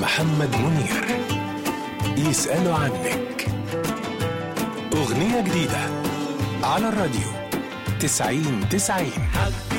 محمد منير. يسألوا عنك، أغنية جديدة على الراديو 90-90.